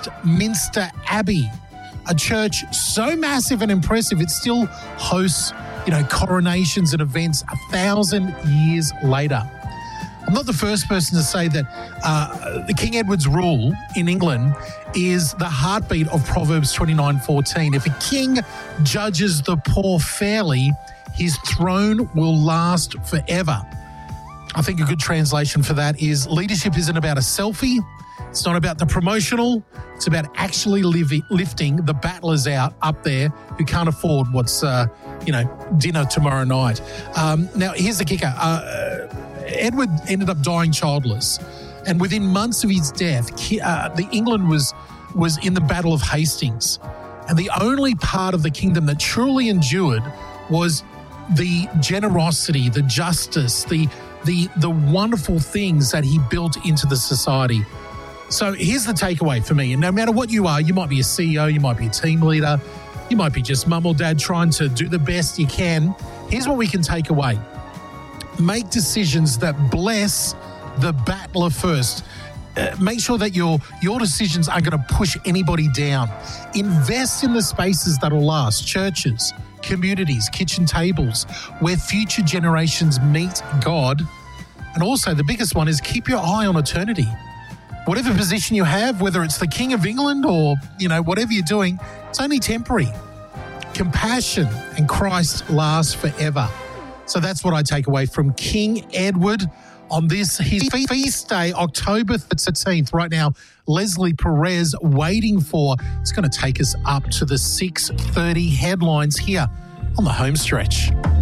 Westminster Abbey, a church so massive and impressive it still hosts, coronations and events 1,000 years later. I'm not the first person to say that the King Edward's rule in England is the heartbeat of Proverbs 29:14. If a king judges the poor fairly, his throne will last forever. I think a good translation for that is leadership isn't about a selfie. It's not about the promotional. It's about actually lifting the battlers out up there who can't afford what's, dinner tomorrow night. Now, here's the kicker. Edward ended up dying childless. And within months of his death, the England was in the Battle of Hastings. And the only part of the kingdom that truly endured was the generosity, the justice, the wonderful things that he built into the society. So here's the takeaway for me. And no matter what you are, you might be a CEO, you might be a team leader, you might be just mum or dad trying to do the best you can. Here's what we can take away. Make decisions that bless the battler first. Make sure that your decisions aren't going to push anybody down. Invest in the spaces that will last. Churches, communities, kitchen tables, where future generations meet God. And also the biggest one is keep your eye on eternity. Whatever position you have, whether it's the King of England or, whatever you're doing, it's only temporary. Compassion and Christ last forever. So that's what I take away from King Edward on his feast day, October 13th. Right now, Leslie Perez waiting for, it's going to take us up to the 6:30 headlines here on the home stretch.